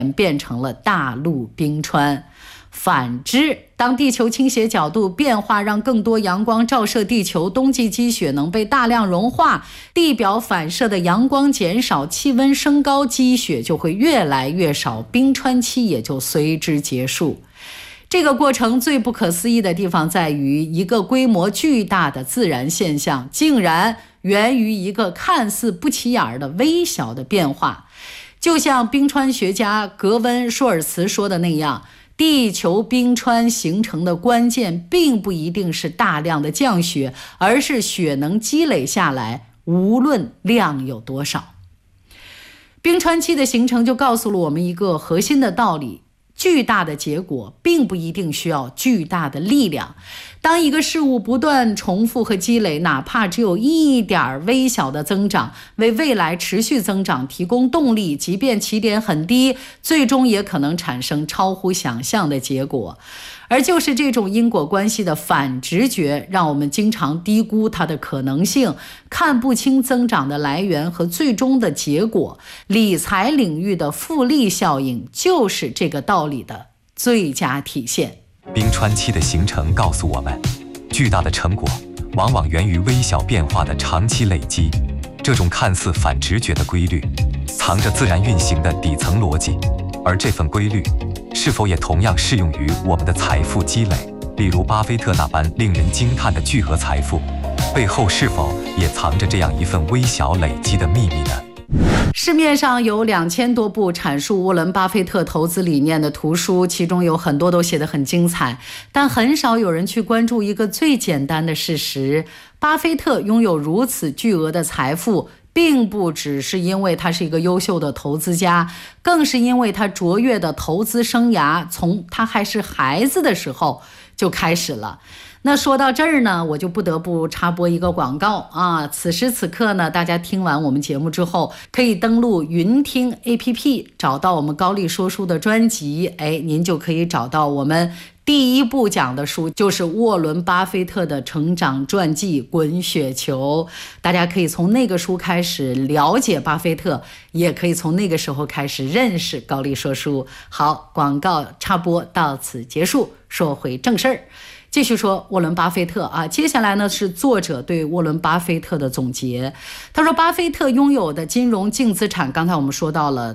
变成了大陆冰川。反之，当地球倾斜角度变化让更多阳光照射地球，冬季积雪能被大量融化，地表反射的阳光减少，气温升高，积雪就会越来越少，冰川期也就随之结束。这个过程最不可思议的地方在于，一个规模巨大的自然现象竟然源于一个看似不起眼的微小的变化。就像冰川学家格温·舒尔茨说的那样，地球冰川形成的关键并不一定是大量的降雪，而是雪能积累下来，无论量有多少。冰川期的形成就告诉了我们一个核心的道理，巨大的结果并不一定需要巨大的力量。当一个事物不断重复和积累，哪怕只有一点微小的增长，为未来持续增长提供动力，即便起点很低，最终也可能产生超乎想象的结果。而就是这种因果关系的反直觉，让我们经常低估它的可能性，看不清增长的来源和最终的结果。理财领域的复利效应就是这个道理的最佳体现。 冰川期的形成告诉我们，巨大的成果往往源于微小变化的长期累积。这种看似反直觉的规律，藏着自然运行的底层逻辑，而这份规律是否也同样适用于我们的财富积累？例如巴菲特那般令人惊叹的巨额财富，背后是否也藏着这样一份微小累积的秘密呢？ 市面上有2000多部阐述沃伦·巴菲特投资理念的图书，其中有很多都写得很精彩，但很少有人去关注一个最简单的事实：巴菲特拥有如此巨额的财富，并不只是因为他是一个优秀的投资家，更是因为他卓越的投资生涯从他还是孩子的时候就开始了。那说到这儿呢，我就不得不插播一个广告啊！此时此刻呢，大家听完我们节目之后，可以登录云听 APP， 找到我们高丽说书的专辑，您就可以找到我们第一部讲的书，就是沃伦·巴菲特的成长传记《滚雪球》。大家可以从那个书开始了解巴菲特，也可以从那个时候开始认识高丽说书。好，广告插播到此结束，说回正事儿。继续说沃伦·巴菲特啊，接下来呢是作者对沃伦·巴菲特的总结。他说，巴菲特拥有的金融净资产，刚才我们说到了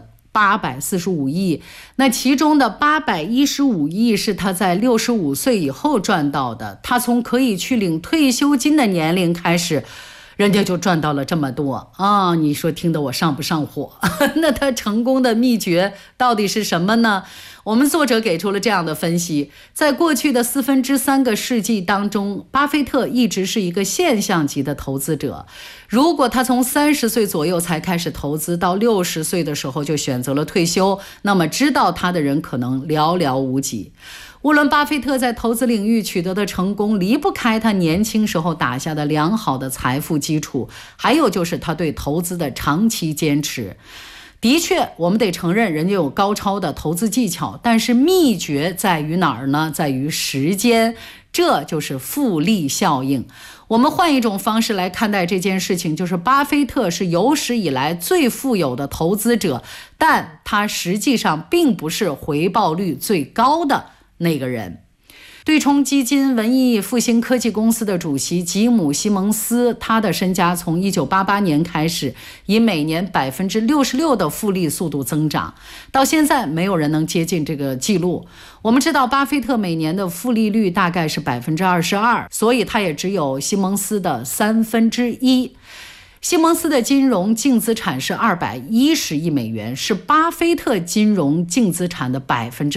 845亿，那其中的815亿是他在65岁以后赚到的。他从可以去领退休金的年龄开始，人家就赚到了这么多啊！你说听得我上不上火？那他成功的秘诀到底是什么呢？我们作者给出了这样的分析：在过去的3分之3个世纪当中，巴菲特一直是一个现象级的投资者。如果他从30岁左右才开始投资，到60岁的时候就选择了退休，那么知道他的人可能寥寥无几。沃伦·巴菲特在投资领域取得的成功，离不开他年轻时候打下的良好的财富基础，还有就是他对投资的长期坚持。的确，我们得承认人家有高超的投资技巧，但是秘诀在于哪儿呢？在于时间，这就是复利效应。我们换一种方式来看待这件事情，就是巴菲特是有史以来最富有的投资者，但他实际上并不是回报率最高的那个人。对冲基金文艺复兴科技公司的主席吉姆·西蒙斯，他的身家从1988年开始，以每年66%的复利速度增长，到现在没有人能接近这个记录。我们知道巴菲特每年的复利率大概是22%，所以他也只有西蒙斯的1/3。西蒙斯的金融净资产是210亿美元，是巴菲特金融净资产的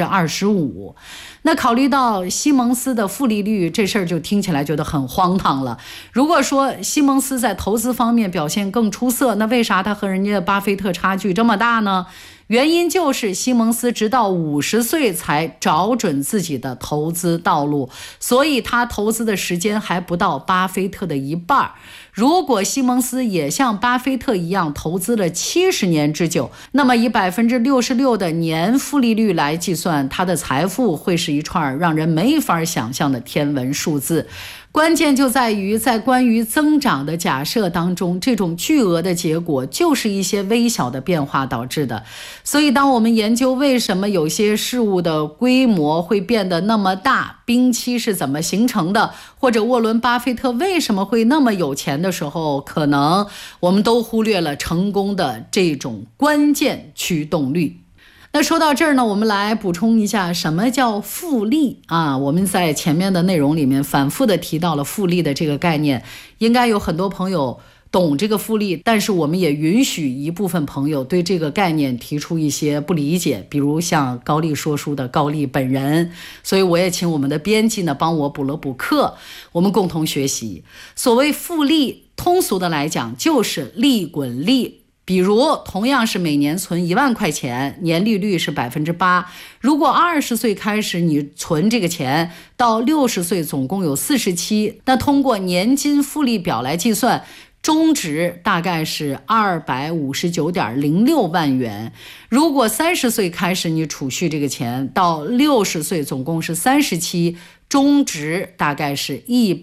25%。那考虑到西蒙斯的复利率，这事儿就听起来觉得很荒唐了。如果说西蒙斯在投资方面表现更出色，那为啥他和人家巴菲特差距这么大呢？原因就是西蒙斯直到50岁才找准自己的投资道路，所以他投资的时间还不到巴菲特的一半。如果西蒙斯也像巴菲特一样投资了70年之久，那么以66%的年复利率来计算，他的财富会是一串让人没法想象的天文数字。 关键就在于在关于增长的假设当中，这种巨额的结果就是一些微小的变化导致的。所以当我们研究为什么有些事物的规模会变得那么大，冰期是怎么形成的，或者沃伦·巴菲特为什么会那么有钱的时候，可能我们都忽略了成功的这种关键驱动力。那说到这儿呢，我们来补充一下什么叫复利啊？我们在前面的内容里面反复的提到了复利的这个概念，应该有很多朋友懂这个复利，但是我们也允许一部分朋友对这个概念提出一些不理解，比如像高丽说书的高丽本人，所以我也请我们的编辑呢帮我补了补课，我们共同学习。所谓复利，通俗的来讲就是利滚利。比如同样是每年存1万块钱，年利率是 8%， 如果20岁开始你存这个钱，到60岁总共有40期，那通过年金复利表来计算，中值大概是259.06万元。如果30岁开始你储蓄这个钱，到60岁总共是30期，中值大概是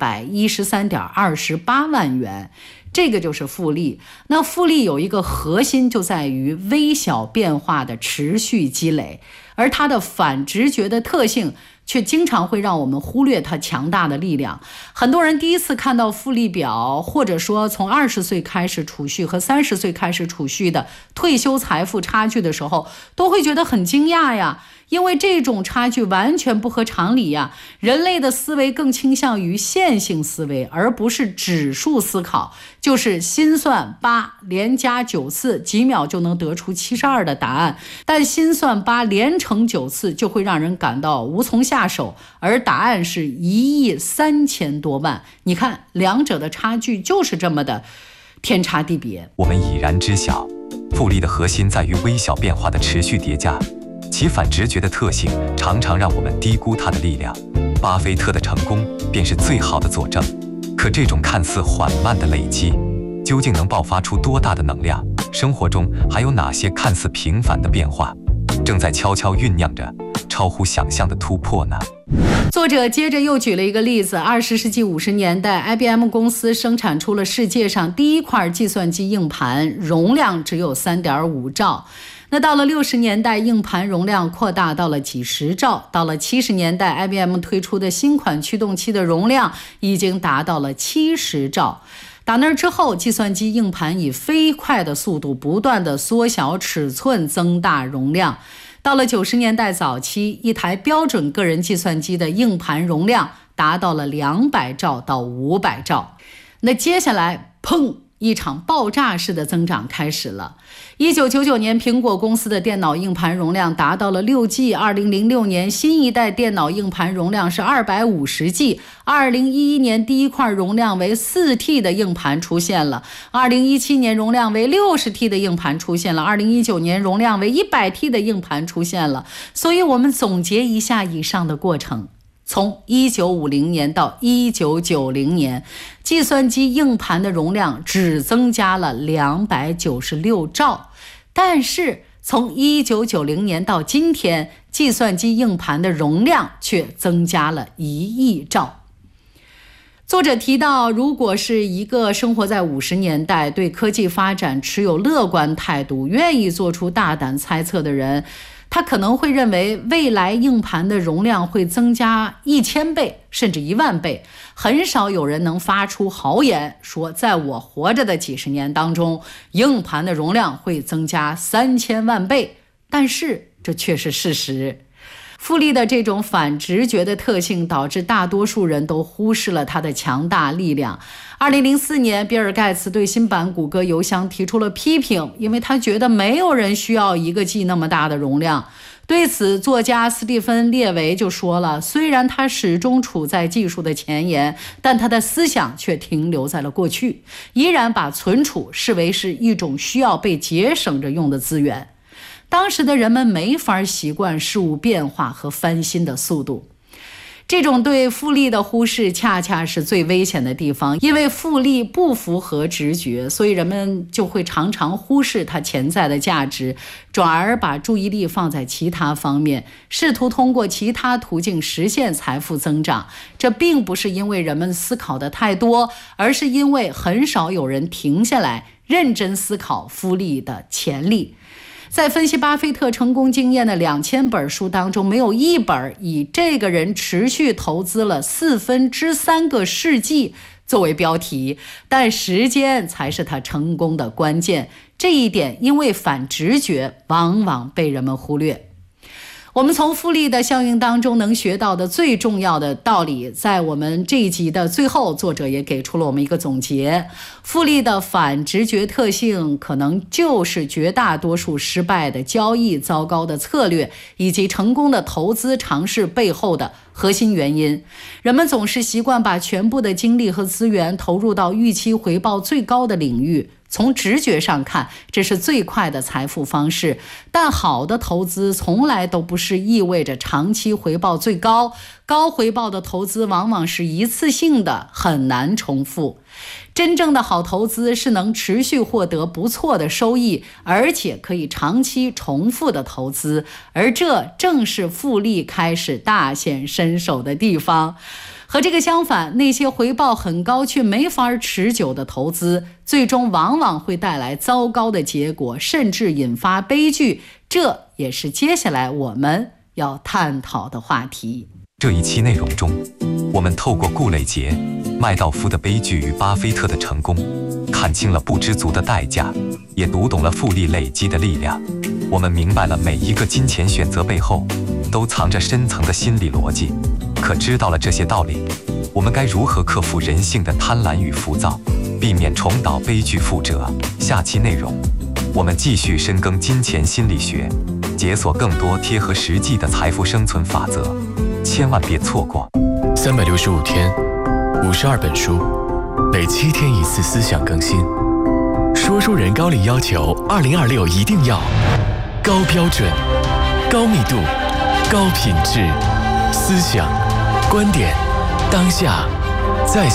113.28万元。这个就是复利。那复利有一个核心就在于微小变化的持续积累，而它的反直觉的特性却经常会让我们忽略它强大的力量。很多人第一次看到复利表，或者说从20岁开始储蓄和30岁开始储蓄的退休财富差距的时候，都会觉得很惊讶呀，因为这种差距完全不合常理呀。人类的思维更倾向于线性思维，而不是指数思考，就是心算8连加9次，几秒就能得出72的答案。但心算8连乘9次就会让人感到无从下手，而答案是1亿3000多万。你看，两者的差距就是这么的天差地别。 我们已然知晓，复利的核心在于微小变化的持续叠加，其反直觉的特性常常让我们低估它的力量。巴菲特的成功便是最好的佐证。可这种看似缓慢的累积，究竟能爆发出多大的能量？生活中还有哪些看似平凡的变化，正在悄悄酝酿着超乎想象的突破呢？ 作者接着又举了一个例子，20世纪50年代 IBM 公司生产出了世界上第一块计算机硬盘，容量只有 3.5 兆。那到了60年代，硬盘容量扩大到了几十兆，到了70年代 IBM 推出的新款驱动器的容量已经达到了70兆。打那之后，计算机硬盘以飞快的速度不断的缩小尺寸，增大容量。到了90年代早期，一台标准个人计算机的硬盘容量达到了200兆到500兆。那接下来，砰！一场爆炸式的增长开始了。1999年，苹果公司的电脑硬盘容量达到了6G。2006年，新一代电脑硬盘容量是250G。2011年，第一块容量为4T 的硬盘出现了。2017年，容量为60T 的硬盘出现了。2019年，容量为100T 的硬盘出现了。所以我们总结一下以上的过程。从1950年到1990年，计算机硬盘的容量只增加了296兆，但是从1990年到今天，计算机硬盘的容量却增加了1亿兆。作者提到，如果是一个生活在50年代，对科技发展持有乐观态度，愿意做出大胆猜测的人，他可能会认为未来硬盘的容量会增加1000倍甚至1万倍。很少有人能发出豪言说，在我活着的几十年当中，硬盘的容量会增加3000万倍，但是这却是事实。复利的这种反直觉的特性导致大多数人都忽视了它的强大力量。2004年，比尔盖茨对新版谷歌邮箱提出了批评，因为他觉得没有人需要1个G 那么大的容量。对此，作家斯蒂芬·列维就说了，虽然他始终处在技术的前沿，但他的思想却停留在了过去，依然把存储视为是一种需要被节省着用的资源。当时的人们没法习惯事物变化和翻新的速度。 这种对复利的忽视恰恰是最危险的地方，因为复利不符合直觉，所以人们就会常常忽视它潜在的价值，转而把注意力放在其他方面，试图通过其他途径实现财富增长。这并不是因为人们思考的太多，而是因为很少有人停下来认真思考复利的潜力。在分析巴菲特成功经验的2000本书当中，没有一本以这个人持续投资了3/4个世纪作为标题，但时间才是他成功的关键。这一点因为反直觉往往被人们忽略。我们从复利的效应当中能学到的最重要的道理，在我们这一集的最后，作者也给出了我们一个总结。复利的反直觉特性可能就是绝大多数失败的交易、糟糕的策略以及成功的投资尝试背后的核心原因。人们总是习惯把全部的精力和资源投入到预期回报最高的领域，从直觉上看，这是最快的财富方式，但好的投资从来都不是意味着长期回报最高，高回报的投资往往是一次性的，很难重复。真正的好投资是能持续获得不错的收益，而且可以长期重复的投资，而这正是复利开始大显身手的地方。和这个相反，那些回报很高却没法持久的投资，最终往往会带来糟糕的结果，甚至引发悲剧。这也是接下来我们要探讨的话题。 这一期内容中，我们透过顾磊杰、麦道夫的悲剧与巴菲特的成功，看清了不知足的代价，也读懂了复利累积的力量。我们明白了每一个金钱选择背后都藏着深层的心理逻辑。可知道了这些道理，我们该如何克服人性的贪婪与浮躁，避免重蹈悲剧覆辙？下期内容，我们继续深耕金钱心理学，解锁更多贴合实际的财富生存法则，千万别错过。 365天，52本书，每7天1次思想更新。说书人高力要求2026一定要高标准、高密度、高品质，思想、观点、当下，在